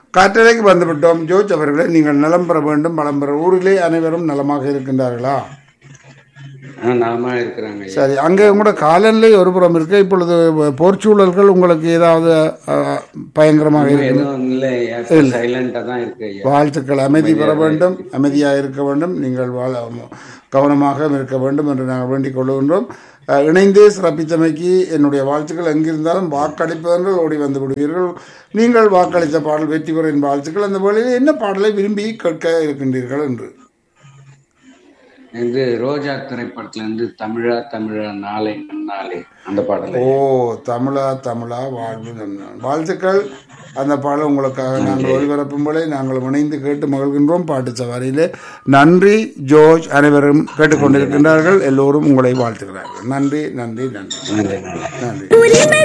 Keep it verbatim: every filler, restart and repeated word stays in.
காற்றலைக்கு வந்துவிட்டோம். ஜோர்ஜ் அவர்களே, நீங்கள் நலம் பெற வேண்டும், வளம் பெற. ஊரிலே அனைவரும் நலமாக இருக்கின்றார்களா? நலமா இருக்கிறாங்க. சரி, அங்கே உங்களோட காலநிலை ஒரு புறம் இருக்கு. இப்பொழுது போர்ச்சூழல்கள் உங்களுக்கு ஏதாவது அஹ், பயங்கரமாக இருக்கு? வாழ்த்துக்கள். அமைதி பெற வேண்டும், அமைதியாக இருக்க வேண்டும், நீங்கள் வாழ கவனமாக இருக்க வேண்டும் என்று நாங்கள் வேண்டிக் கொள்கின்றோம். அஹ், இணைந்தே சிறப்பித்தமைக்கு என்னுடைய வாழ்த்துக்கள். எங்கிருந்தாலும் வாக்களிப்பவர்கள் ஓடி வந்து விடுவீர்கள். நீங்கள் வாக்களித்த பாடல் வெற்றி பெற என் வாழ்த்துக்கள். அந்த வேளையில் என்ன பாடலை விரும்பி கேட்க இருக்கின்றீர்கள் என்று? இது ரோஜா திரைப்படத்துல இருந்து தமிழா தமிழா நாளை நன்னாளே அந்த பாடல். ஓ, தமிழா தமிழா வாழ்வு நன்னாள். வாழ்த்துக்கள். அந்த பாடல் உங்களுக்காக நாங்கள் ஒளிபரப்பும் போல நாங்கள் இணைந்து கேட்டு மகிழ்கின்றோம். பாட்டு சவாரியிலே நன்றி ஜோர்ஜ். அனைவரும் கேட்டுக்கொண்டிருக்கின்றார்கள். எல்லோரும் உங்களை வாழ்த்துகிறார்கள். நன்றி நன்றி நன்றி நன்றி.